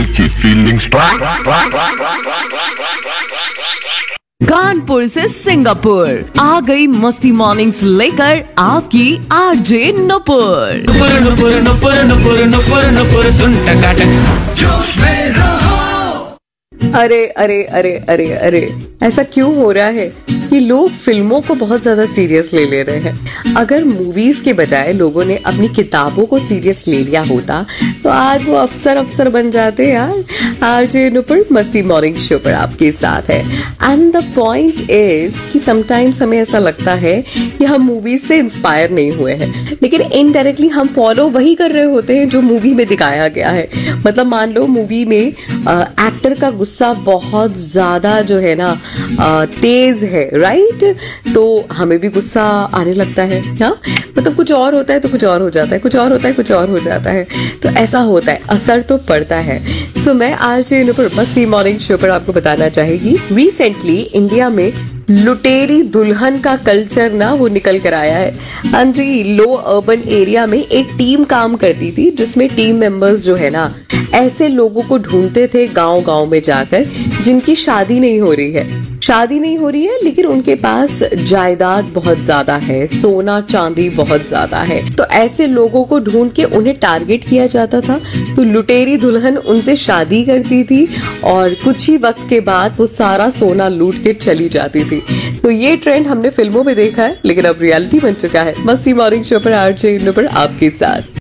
की फीलिंग्स। कानपुर से सिंगापुर आ गई मस्ती मॉर्निंग्स लेकर आपकी आरजे नुपुर। नुपुर नुपुर नुपुर नुपुर नुपुर सुन टकाटक जोश में रहो। अरे अरे अरे अरे अरे, ऐसा क्यों हो रहा है कि लोग फिल्मों को बहुत ज्यादा सीरियस ले रहे हैं। अगर मूवीज के बजाय लोगों ने अपनी किताबों को सीरियस ले लिया होता तो आज वो अफसर बन जाते यार। आरजे नुपुर मस्ती मॉर्निंग शो पर आपके साथ है। एंड द पॉइंट इज कि समटाइम्स हमें ऐसा लगता है कि हम मूवीज से इंस्पायर नहीं हुए हैं, लेकिन इनडायरेक्टली हम फॉलो वही कर रहे होते हैं जो मूवी में दिखाया गया है। मतलब मान लो मूवी में एक्टर का गुस्सा बहुत ज्यादा जो है ना तेज है, राइट? तो हमें भी गुस्सा आने लगता है। हाँ, मतलब कुछ और होता है तो कुछ और हो जाता है, कुछ और होता है कुछ और हो जाता है। तो ऐसा होता है, असर तो पड़ता है। सो मैं आरजे नुपुर मस्ती मॉर्निंग शो पर आपको बताना चाहेगी, रिसेंटली इंडिया में लुटेरी दुल्हन का कल्चर ना वो निकल कर आया है। हाँ जी, लो अर्बन एरिया में एक टीम काम करती थी जिसमें टीम मेंबर्स जो है ना ऐसे लोगों को ढूंढते थे गांव गांव में जाकर जिनकी शादी नहीं हो रही है लेकिन उनके पास जायदाद बहुत ज्यादा है, सोना चांदी बहुत ज्यादा है। तो ऐसे लोगों को ढूंढ के उन्हें टारगेट किया जाता था। तो लुटेरी दुल्हन उनसे शादी करती थी और कुछ ही वक्त के बाद वो सारा सोना लूट के चली जाती थी। तो ये ट्रेंड हमने फिल्मों में देखा है, लेकिन अब रियलिटी बन चुका है। मस्ती मॉर्निंग शो पर आरजे नुपुर आपके साथ।